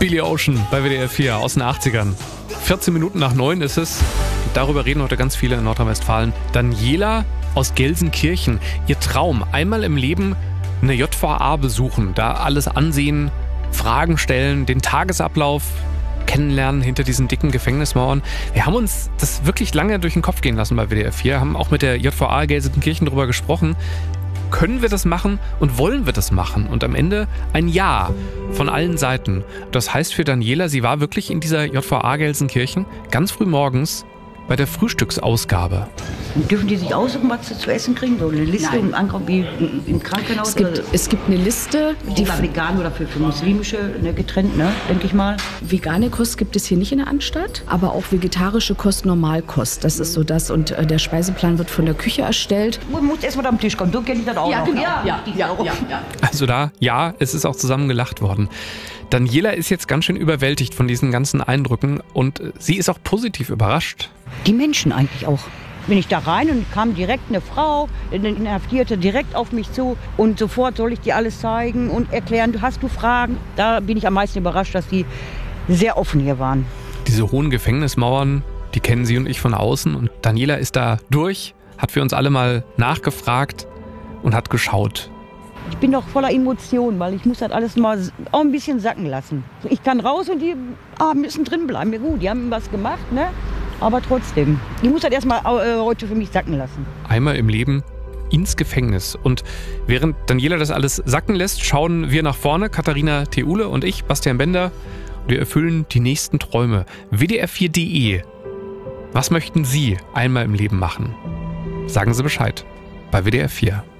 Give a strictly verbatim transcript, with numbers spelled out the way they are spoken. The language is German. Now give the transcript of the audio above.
Billy Ocean bei W D R vier aus den achtzigern. vierzehn Minuten nach neun ist es. Darüber reden heute ganz viele in Nordrhein-Westfalen. Daniela aus Gelsenkirchen. Ihr Traum, einmal im Leben eine J V A besuchen, da alles ansehen, Fragen stellen, den Tagesablauf kennenlernen hinter diesen dicken Gefängnismauern. Wir haben uns das wirklich lange durch den Kopf gehen lassen bei W D R vier, haben auch mit der J V A Gelsenkirchen darüber gesprochen. Können wir das machen und wollen wir das machen? Und am Ende ein Ja von allen Seiten. Das heißt für Daniela, sie war wirklich in dieser J V A Gelsenkirchen ganz früh morgens bei der Frühstücksausgabe. Dürfen die sich aussuchen, was sie zu essen kriegen? So eine Liste Nein. im Ankauf wie im Krankenhaus? Es gibt, es gibt eine Liste, die die war vegan oder für, für muslimische ne, getrennt, ne, denke ich mal. vegane Kost gibt es hier nicht in der Anstalt, aber auch vegetarische Kost, Normalkost. Das ist so das. Und äh, der Speiseplan wird von der Küche erstellt. Man muss erst mal am Tisch kommen, so kenne ich das auch Ja, noch. genau. Ja, Ja, die ja, Sau. ja, ja. Also da, ja, es ist auch zusammen gelacht worden. Daniela ist jetzt ganz schön überwältigt von diesen ganzen Eindrücken und sie ist auch positiv überrascht. Die Menschen eigentlich auch. Bin ich da rein und kam direkt eine Frau, eine Inhaftierte, direkt auf mich zu und sofort soll ich dir alles zeigen und erklären, hast du Fragen? Da bin ich am meisten überrascht, dass die sehr offen hier waren. Diese hohen Gefängnismauern, die kennen sie und ich von außen und Daniela ist da durch, hat für uns alle mal nachgefragt und hat geschaut. Ich bin doch voller Emotionen, weil ich muss das alles mal auch ein bisschen sacken lassen. Ich kann raus und die ah, müssen drin bleiben. Ja gut, die haben was gemacht, ne? Aber trotzdem. Ich muss das erstmal äh, heute für mich sacken lassen. Einmal im Leben ins Gefängnis. Und während Daniela das alles sacken lässt, schauen wir nach vorne, Katharina Theule und ich, Bastian Bender. Und wir erfüllen die nächsten Träume. W D R vier punkt de. Was möchten Sie einmal im Leben machen? Sagen Sie Bescheid bei W D R vier.